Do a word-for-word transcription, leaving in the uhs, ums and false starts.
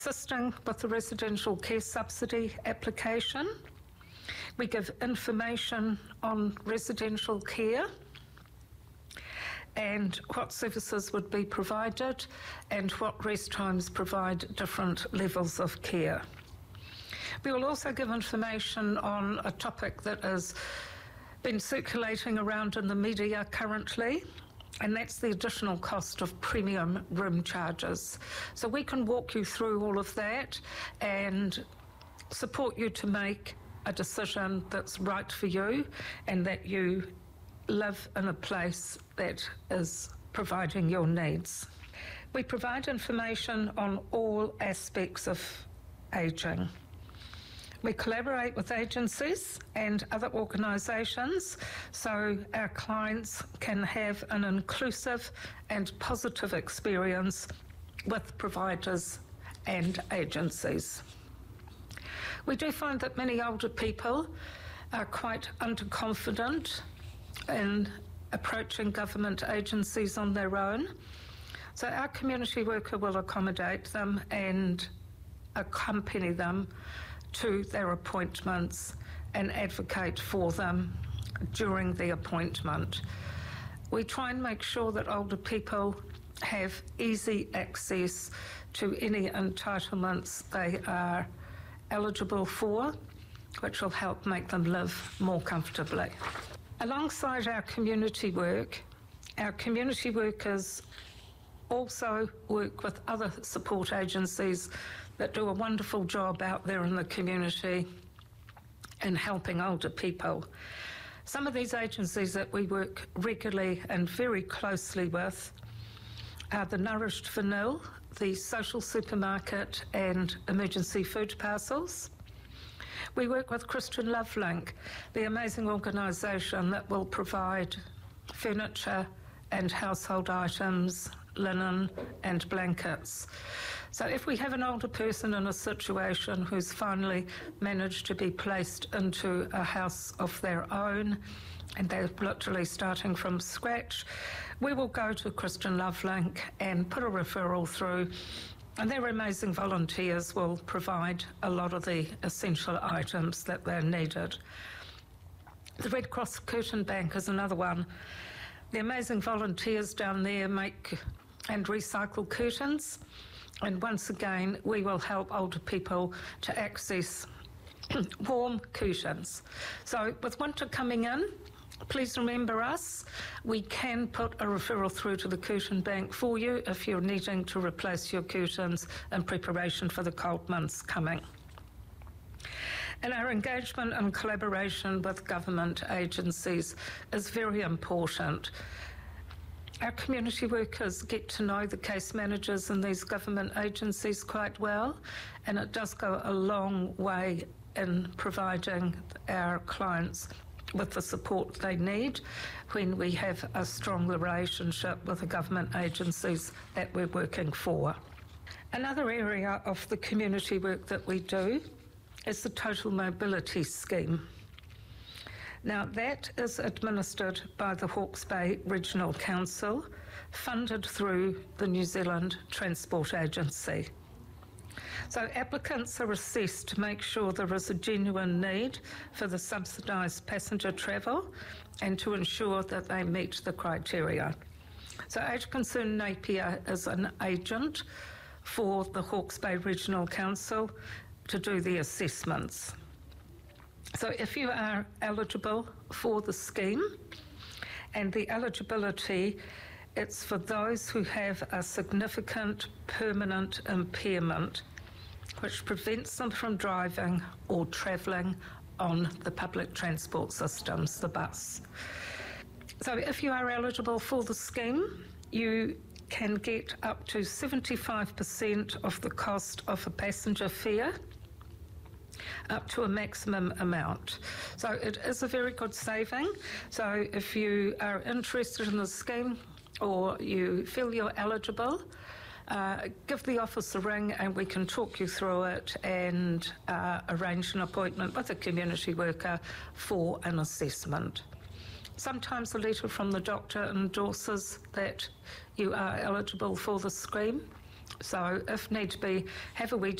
Assisting with the residential care subsidy application. We give information on residential care and what services would be provided and what rest homes provide different levels of care. We will also give information on a topic that has been circulating around in the media currently, and that's the additional cost of premium room charges. So we can walk you through all of that and support you to make a decision that's right for you and that you live in a place that is providing your needs. We provide information on all aspects of ageing. We collaborate with agencies and other organisations so our clients can have an inclusive and positive experience with providers and agencies. We do find that many older people are quite underconfident in approaching government agencies on their own. So our community worker will accommodate them and accompany them to their appointments and advocate for them during the appointment. We try and make sure that older people have easy access to any entitlements they are eligible for, which will help make them live more comfortably. Alongside our community work, our community workers also work with other support agencies that do a wonderful job out there in the community in helping older people. Some of these agencies that we work regularly and very closely with are the Nourished for Nil, the Social Supermarket and Emergency Food Parcels. We work with Christian Lovelink, the amazing organisation that will provide furniture and household items, linen and blankets. So if we have an older person in a situation who's finally managed to be placed into a house of their own and they're literally starting from scratch, we will go to Christian Lovelink and put a referral through, and their amazing volunteers will provide a lot of the essential items that they're needed. The Red Cross Curtain Bank is another one. The amazing volunteers down there make and recycle curtains, and once again we will help older people to access warm curtains. So with winter coming in, please remember us. We can put a referral through to the Curtain Bank for you if you're needing to replace your curtains in preparation for the cold months coming. And our engagement and collaboration with government agencies is very important. Our community workers get to know the case managers in these government agencies quite well, and it does go a long way in providing our clients with the support they need when we have a strong relationship with the government agencies that we're working for. Another area of the community work that we do is the Total Mobility Scheme. Now that is administered by the Hawke's Bay Regional Council, funded through the New Zealand Transport Agency. So applicants are assessed to make sure there is a genuine need for the subsidised passenger travel and to ensure that they meet the criteria. So Age Concern Napier is an agent for the Hawke's Bay Regional Council to do the assessments. So if you are eligible for the scheme, and the eligibility, it's for those who have a significant permanent impairment which prevents them from driving or travelling on the public transport systems, the bus. So if you are eligible for the scheme, you can get up to seventy-five percent of the cost of a passenger fare, up to a maximum amount. So it is a very good saving. So if you are interested in the scheme or you feel you're eligible, uh, give the office a ring and we can talk you through it and uh, arrange an appointment with a community worker for an assessment. Sometimes a letter from the doctor endorses that you are eligible for the scheme, So if need be, have a wee